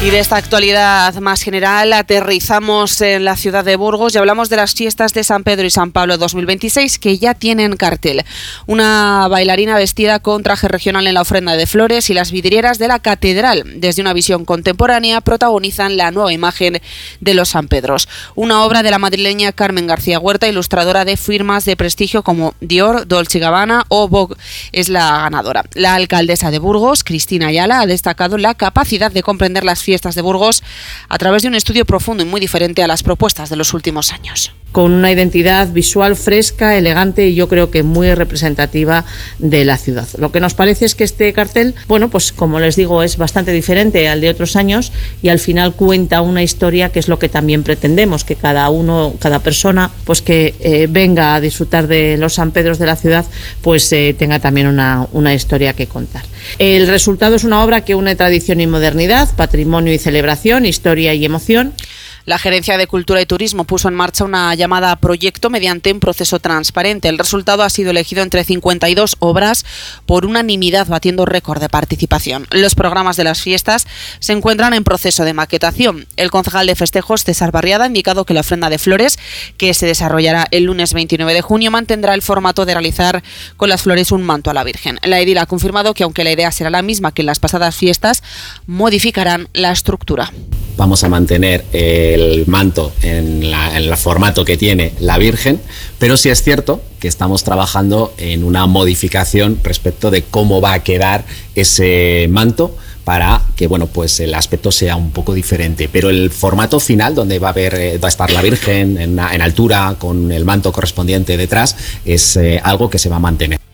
Y de esta actualidad más general aterrizamos en la ciudad de Burgos y hablamos de las fiestas de San Pedro y San Pablo 2026 que ya tienen cartel. Una bailarina vestida con traje regional en la ofrenda de flores y las vidrieras de la catedral, desde una visión contemporánea, protagonizan la nueva imagen de los San Pedros. Una obra de la madrileña Carmen García Huerta, ilustradora de firmas de prestigio como Dior, Dolce & Gabbana o Vogue, es la ganadora. La alcaldesa de Burgos, Cristina Ayala, ha destacado la capacidad de comprender las fiestas de Burgos a través de un estudio profundo y muy diferente a las propuestas de los últimos años. Con una identidad visual fresca, elegante y yo creo que muy representativa de la ciudad. Lo que nos parece es que este cartel, bueno, pues como les digo, es bastante diferente al de otros años y al final cuenta una historia que es lo que también pretendemos, que cada persona, pues que venga a disfrutar de los San Pedros de la ciudad, pues tenga también una historia que contar. El resultado es una obra que une tradición y modernidad, patrimonio y celebración, historia y emoción. La Gerencia de Cultura y Turismo puso en marcha una llamada a proyecto mediante un proceso transparente. El resultado ha sido elegido entre 52 obras por unanimidad, batiendo récord de participación. Los programas de las fiestas se encuentran en proceso de maquetación. El concejal de festejos, César Barriada, ha indicado que la ofrenda de flores, que se desarrollará el lunes 29 de junio, mantendrá el formato de realizar con las flores un manto a la Virgen. La edil ha confirmado que, aunque la idea será la misma que en las pasadas fiestas, modificarán la estructura. Vamos a mantener el manto en el formato que tiene la Virgen, pero sí es cierto que estamos trabajando en una modificación respecto de cómo va a quedar ese manto para que, bueno, pues el aspecto sea un poco diferente, pero el formato final, donde va a estar la Virgen en altura con el manto correspondiente detrás, es algo que se va a mantener.